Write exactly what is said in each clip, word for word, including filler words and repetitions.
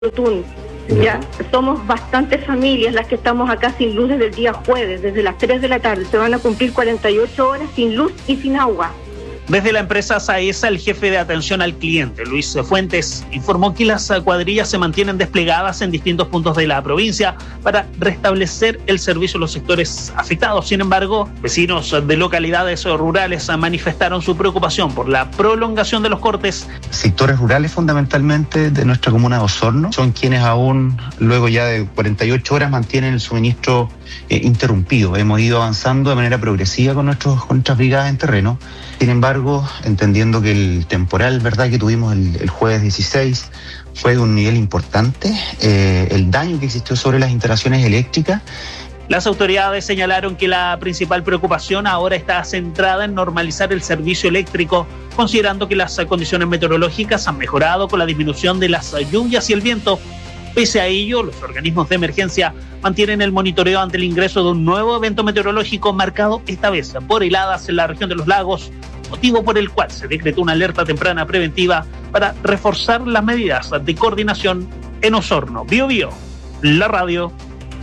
Tun. Ya somos bastantes familias las que estamos acá sin luz desde el día jueves, desde las tres de la tarde. Se van a cumplir cuarenta y ocho horas sin luz y sin agua. Desde la empresa Saesa, el jefe de atención al cliente, Luis Fuentes, informó que las cuadrillas se mantienen desplegadas en distintos puntos de la provincia para restablecer el servicio en los sectores afectados. Sin embargo, vecinos de localidades rurales manifestaron su preocupación por la prolongación de los cortes. Sectores rurales fundamentalmente de nuestra comuna de Osorno son quienes aún, luego ya de cuarenta y ocho horas, mantienen el suministro eh, interrumpido. Hemos ido avanzando de manera progresiva con, nuestros, con nuestras brigadas en terreno. Sin embargo, entendiendo que el temporal, ¿verdad?, que tuvimos el, el jueves dieciséis fue de un nivel importante, eh, el daño que existió sobre las instalaciones eléctricas. Las autoridades señalaron que la principal preocupación ahora está centrada en normalizar el servicio eléctrico, considerando que las condiciones meteorológicas han mejorado con la disminución de las lluvias y el viento. Pese a ello, los organismos de emergencia mantienen el monitoreo ante el ingreso de un nuevo evento meteorológico marcado esta vez por heladas en la región de los lagos, motivo por el cual se decretó una alerta temprana preventiva para reforzar las medidas de coordinación en Osorno. Bio Bio, la radio.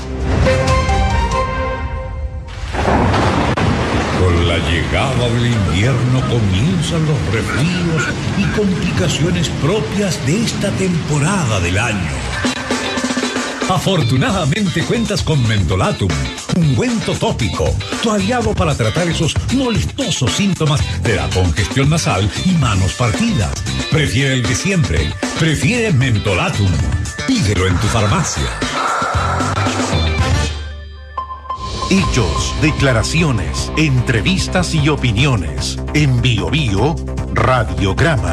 Con la llegada del invierno comienzan los resfríos y complicaciones propias de esta temporada del año. Afortunadamente cuentas con Mentolatum, ungüento tópico, tu aliado para tratar esos molestosos síntomas de la congestión nasal y manos partidas. Prefiere el de siempre, prefiere Mentolatum. Pídelo en tu farmacia. Hechos, declaraciones, entrevistas y opiniones. En Bio Bio, Radiograma.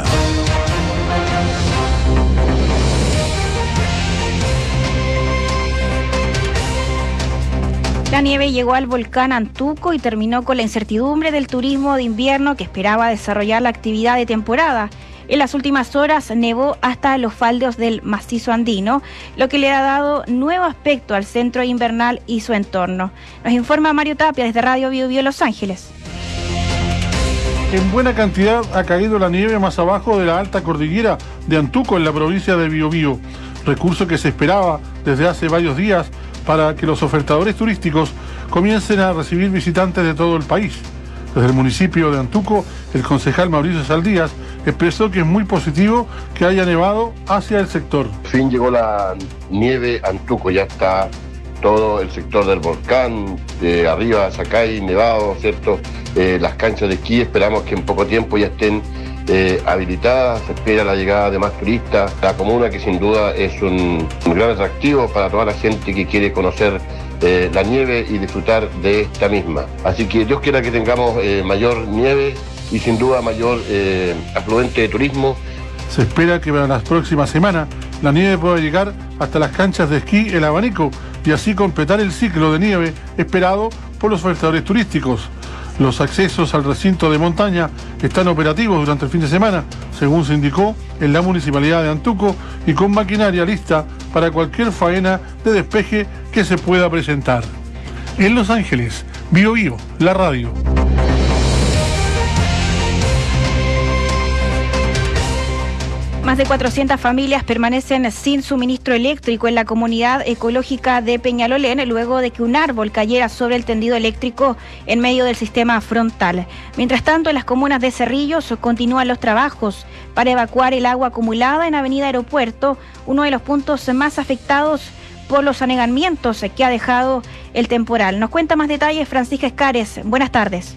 La nieve llegó al volcán Antuco y terminó con la incertidumbre del turismo de invierno que esperaba desarrollar la actividad de temporada. En las últimas horas nevó hasta los faldos del macizo andino, lo que le ha dado nuevo aspecto al centro invernal y su entorno. Nos informa Mario Tapia desde Radio Bio Bio Los Ángeles. En buena cantidad ha caído la nieve más abajo de la alta cordillera de Antuco en la provincia de Biobío, recurso que se esperaba desde hace varios días para que los ofertadores turísticos comiencen a recibir visitantes de todo el país. Desde el municipio de Antuco, el concejal Mauricio Saldías expresó que es muy positivo que haya nevado hacia el sector. Por fin llegó la nieve a Antuco, ya está todo el sector del volcán, de arriba Sacay, nevado, ¿cierto? Eh, las canchas de esquí esperamos que en poco tiempo ya estén eh, habilitadas, se espera la llegada de más turistas. La comuna, que sin duda es un, un gran atractivo para toda la gente que quiere conocer eh, la nieve y disfrutar de esta misma. Así que Dios quiera que tengamos eh, mayor nieve y sin duda mayor eh, afluente de turismo. Se espera que para las próximas semanas la nieve pueda llegar hasta las canchas de esquí El Abanico y así completar el ciclo de nieve esperado por los ofertadores turísticos. Los accesos al recinto de montaña están operativos durante el fin de semana, según se indicó en la Municipalidad de Antuco, y con maquinaria lista para cualquier faena de despeje que se pueda presentar. En Los Ángeles, Bio Bio, la radio. Más de cuatrocientas familias permanecen sin suministro eléctrico en la comunidad ecológica de Peñalolén luego de que un árbol cayera sobre el tendido eléctrico en medio del sistema frontal. Mientras tanto, en las comunas de Cerrillos continúan los trabajos para evacuar el agua acumulada en Avenida Aeropuerto, uno de los puntos más afectados por los anegamientos que ha dejado el temporal. Nos cuenta más detalles Francisca Escares. Buenas tardes.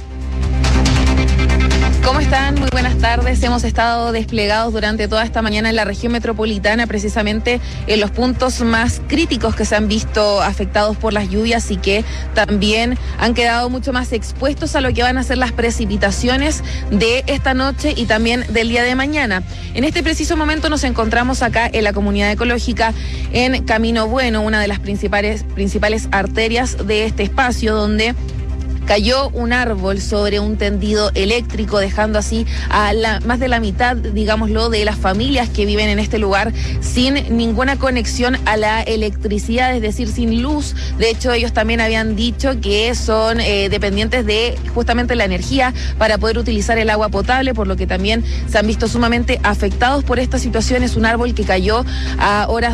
¿Cómo están? Muy buenas tardes. Hemos estado desplegados durante toda esta mañana en la región metropolitana, precisamente en los puntos más críticos que se han visto afectados por las lluvias y que también han quedado mucho más expuestos a lo que van a ser las precipitaciones de esta noche y también del día de mañana. En este preciso momento nos encontramos acá en la comunidad ecológica en Camino Bueno, una de las principales, principales arterias de este espacio, donde cayó un árbol sobre un tendido eléctrico, dejando así a la, más de la mitad, digámoslo, de las familias que viven en este lugar sin ninguna conexión a la electricidad, es decir, sin luz. De hecho, ellos también habían dicho que son eh, dependientes de justamente la energía para poder utilizar el agua potable, por lo que también se han visto sumamente afectados por esta situación. Es un árbol que cayó a horas